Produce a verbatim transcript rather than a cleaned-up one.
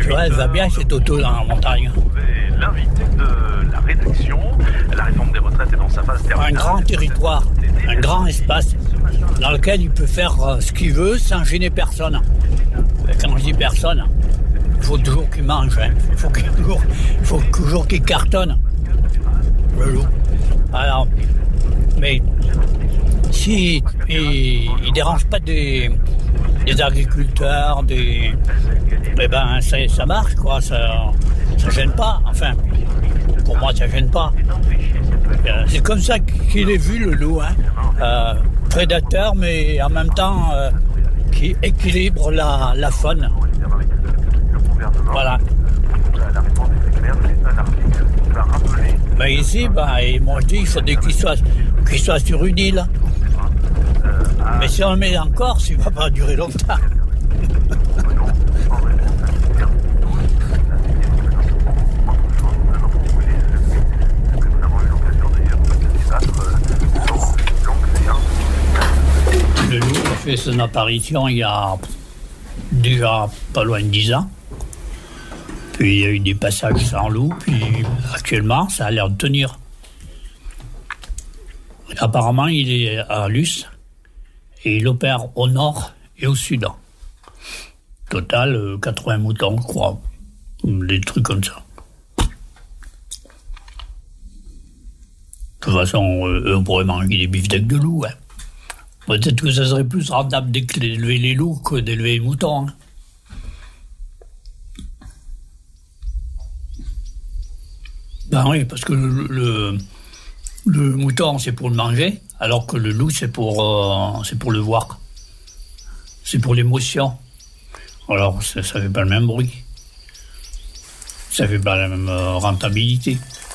Ouais, elle va bien, c'est Toto dans la montagne. L'invité de la rédaction, la réforme des retraites est dans sa phase terminale. Un grand territoire, un grand espace dans lequel il peut faire ce qu'il veut sans gêner personne. Et quand je dis personne, il faut toujours qu'il mange, hein. il faut qu'il toujours, il faut toujours qu'il cartonne. Le loup. Alors, mais si il, il dérange pas des, des agriculteurs, des, eh ben ça, ça marche quoi, ça, ça gêne pas. Enfin, pour moi ça gêne pas. C'est comme ça qu'il est vu le loup, hein. Euh, prédateur, mais en même temps euh, qui équilibre la, la faune. Voilà. Mais ici, ben, moi je dis qu'il faudrait qu'il soit, qu'il soit sur une île. Mais si on le met en Corse, il ne va pas durer longtemps. Le loup a fait son apparition il y a déjà pas loin de dix ans. Puis il y a eu des passages sans loup, puis actuellement ça a l'air de tenir. Apparemment il est à Luce et il opère au nord et au sud. Total quatre-vingts moutons, je crois. Des trucs comme ça. De toute façon, eux, on pourrait manger des beefsteaks de loup. Hein. Peut-être que ça serait plus rentable d'élever les loups que d'élever les moutons. Hein. Ben oui, parce que le, le, le mouton, c'est pour le manger, alors que le loup, c'est pour, euh, c'est pour le voir. C'est pour l'émotion. Alors, ça ne fait pas le même bruit. Ça ne fait pas la même euh, rentabilité.